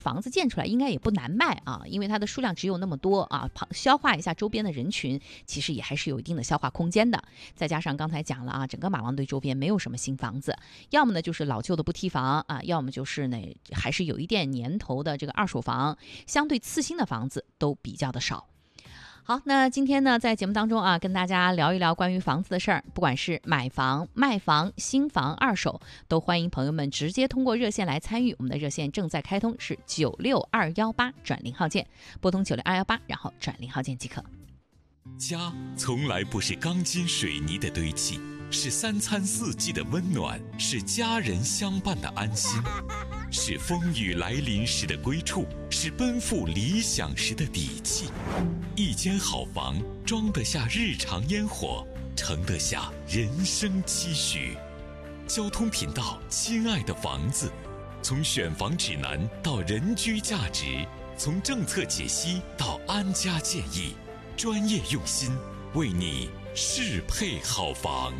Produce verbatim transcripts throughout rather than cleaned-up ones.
房子建出来应该也不难卖啊，因为它的数量只有那么多啊，消化一下周边的人群，其实也还是有一定的消化空间的。再加上刚才讲了啊，整个马王堆周边没有什么新房子，要么呢就是老旧的不梯房啊，要么就是呢还是有一点年头的这个二手房，相对次新的房子都比较的少。好，那今天呢，在节目当中啊，跟大家聊一聊关于房子的事儿，不管是买房、卖房、新房、二手，都欢迎朋友们直接通过热线来参与。我们的热线正在开通，是九六二幺八转零号键，拨通九六二幺八，然后转零号键即可。 家从来不是钢筋水泥的堆砌，是三餐四季的温暖，是家人相伴的安心，是风雨来临时的归处，是奔赴理想时的底气。一间好房，装得下日常烟火，盛得下人生期许。交通频道，亲爱的房子，从选房指南到人居价值，从政策解析到安家建议，专业用心，为你适配好房。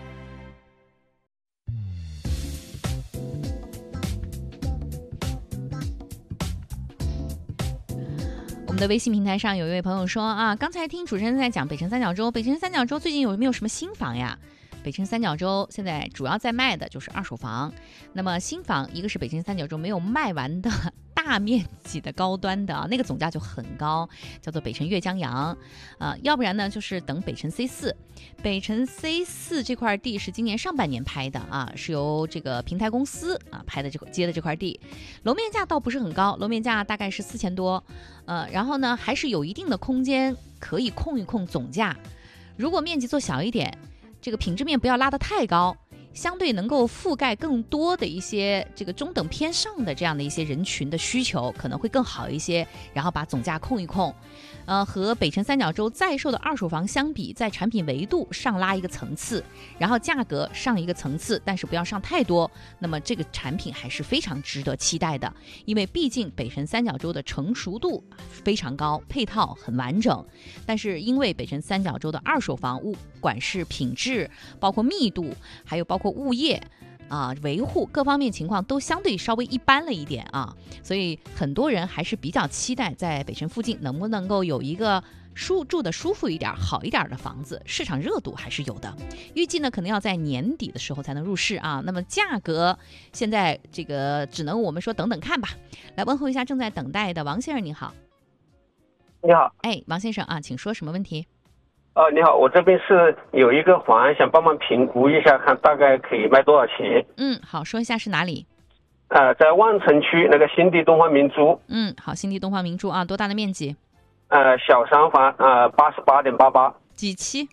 我们的微信平台上有一位朋友说啊，刚才听主持人在讲北辰三角洲，北辰三角洲最近有没有什么新房呀？北辰三角洲现在主要在卖的就是二手房，那么新房一个是北辰三角洲没有卖完的大面积的高端的、啊、那个总价就很高，叫做北辰岳江阳啊，要不然呢就是等北辰 C 四。北辰 C 四这块地是今年上半年拍的啊，是由这个平台公司啊拍的这接的这块地，楼面价倒不是很高，楼面价大概是四千多，呃，然后呢还是有一定的空间可以控一控总价，如果面积做小一点，这个品质面不要拉得太高，相对能够覆盖更多的一些这个中等偏上的这样的一些人群的需求可能会更好一些，然后把总价控一控，呃，和北辰三角洲在售的二手房相比，在产品维度上拉一个层次，然后价格上一个层次，但是不要上太多，那么这个产品还是非常值得期待的，因为毕竟北辰三角洲的成熟度非常高，配套很完整，但是因为北辰三角洲的二手房物管是品质，包括密度，还有包括物业啊、维护各方面情况都相对稍微一般了一点啊，所以很多人还是比较期待在北辰附近能不能够有一个舒住的舒服一点、好一点的房子，市场热度还是有的。预计呢，可能要在年底的时候才能入市啊。那么价格现在这个只能我们说等等看吧。来问候一下正在等待的王先生，你好。 你好， 哎，王先生啊，请说什么问题？ 呃，你好，我这边是有一个房，想帮忙评估一下，看大概可以卖多少钱。 嗯，好，说一下是哪里？ 呃，在万城区那个新地东方明珠。 嗯，好，新地东方明珠啊，多大的面积？ 呃，小三房，呃，八十八点八八。 几期？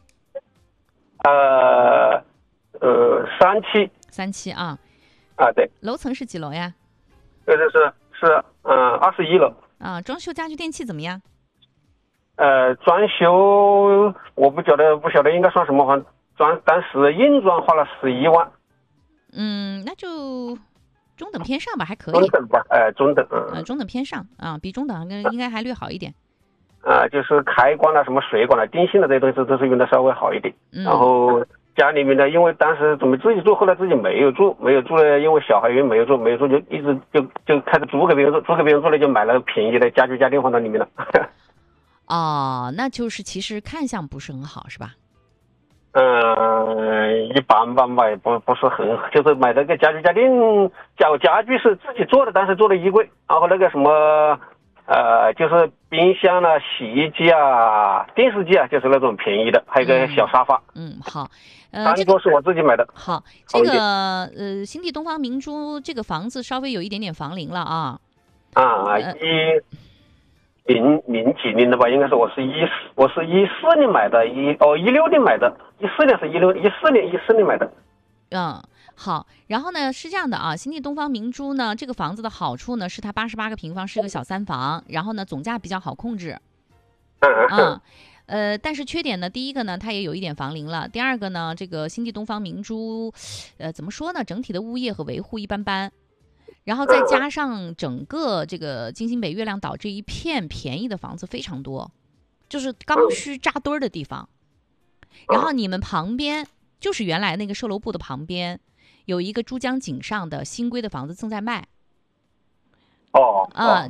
呃，呃，三期。 三期啊。 啊，对。 楼层是几楼呀？ 这是是是，嗯，二十一楼。 啊，装修家具电器怎么样？ 呃，装修我不晓得，不晓得应该算什么房，装，但是硬装花了十一万。 嗯，那就中等偏上吧，还可以。 中等吧，呃，中等，嗯， 呃，中等偏上啊，比中等应该还略好一点。 啊、呃，就是开关了、什么水管了、电信的这些东西都是用的稍微好一点。嗯、然后家里面的，因为当时准备自己住，后来自己没有住，没有住了，因为小孩也没有住，没有住就一直就就开始租给别人住，租给别人住了就买了便宜的家具家电放到里面了。 哦，那就是其实看相不是很好，是吧？ 嗯，一般般吧，也不不是很，就是买那个家具家电，家家具是自己做的，但是做的衣柜，然后那个什么，呃，就是冰箱啊、洗衣机啊、电视机啊，就是那种便宜的，还有个小沙发。 嗯，嗯好，呃， 餐桌是我自己买的。 好，这个呃，新地东方明珠这个房子稍微有一点点房龄了啊。 啊，一。零零几年的吧，应该是我是一我是一四年买的，一哦一六年买的，一四年是一六一四年一四年买的。 嗯，好，然后呢是这样的啊，新地东方明珠呢，这个房子的好处呢是它八十八个平方，是个小三房，然后呢总价比较好控制。 嗯嗯。呃，但是缺点呢，第一个呢，它也有一点房龄了；第二个呢，这个新地东方明珠，呃，怎么说呢？整体的物业和维护一般般。然后再加上整个这个金星北月亮岛这一片便宜的房子非常多，就是刚需扎堆儿的地方。然后你们旁边就是原来那个售楼部的旁边，有一个珠江景上的新规的房子正在卖。 哦啊。